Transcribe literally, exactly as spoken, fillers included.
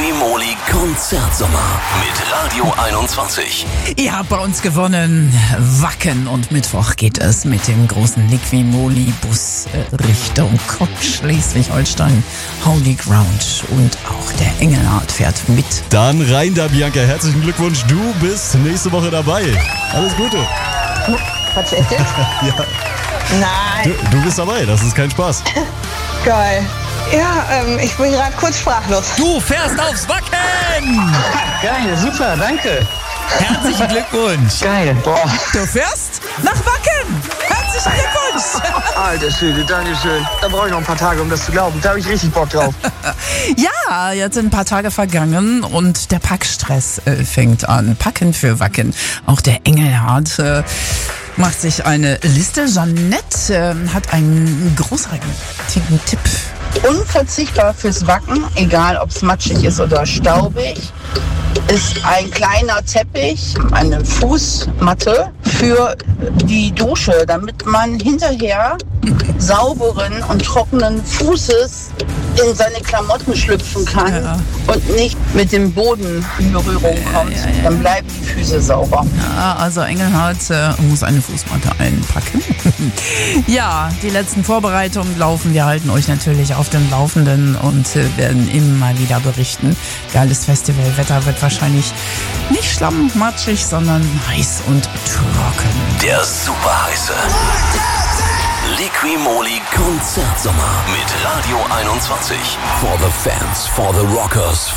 Liqui-Moly Konzertsommer mit Radio einundzwanzig. Ihr habt bei uns gewonnen. Wacken, und Mittwoch geht es mit dem großen Liqui-Moly-Bus äh, Richtung Koch, Schleswig-Holstein. Holy Ground, und auch der Engelhardt fährt mit. Dann rein da, Bianca. Herzlichen Glückwunsch. Du bist nächste Woche dabei. Alles Gute. Tatsächlich? Ja. Nein. Du, du bist dabei. Das ist kein Spaß. Geil. Ja, ähm, ich bin gerade kurz sprachlos. Du fährst aufs Wacken! Geil, super, danke. Herzlichen Glückwunsch! Geil, boah. Du fährst nach Wacken! Herzlichen Glückwunsch! Alter Schwede, danke schön. Da brauche ich noch ein paar Tage, um das zu glauben. Da habe ich richtig Bock drauf. Ja, jetzt sind ein paar Tage vergangen und der Packstress äh, fängt an. Packen für Wacken. Auch der Engelhardt äh, macht sich eine Liste. Jeanette äh, hat einen großartigen Tipp. Unverzichtbar fürs Wacken, egal ob es matschig ist oder staubig, ist ein kleiner Teppich, eine Fußmatte für die Dusche, damit man hinterher sauberen und trockenen Fußes in seine Klamotten schlüpfen kann, ja, und nicht mit dem Boden in Berührung kommt. Ja, ja, ja. Dann bleiben die Füße sauber. Ja, also Engelhardt äh, muss eine Fußmatte einpacken. Ja, die letzten Vorbereitungen laufen. Wir halten euch natürlich auf dem Laufenden und äh, werden immer wieder berichten. Geiles Festivalwetter wird wahrscheinlich nicht schlammmatschig, sondern heiß und trocken. Der super heiße Liqui-Moly Konzertsommer mit Radio einundzwanzig. For the fans, for the rockers.